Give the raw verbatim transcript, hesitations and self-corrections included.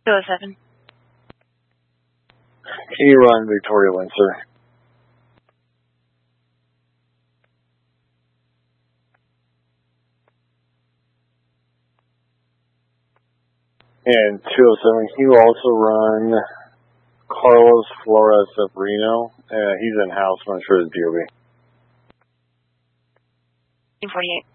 two oh seven. Can you run Victoria Windsor? And two oh seven, can you also run Carlos Flores of Reno? Uh, he's in-house, I'm not sure his D O B. forty-eight.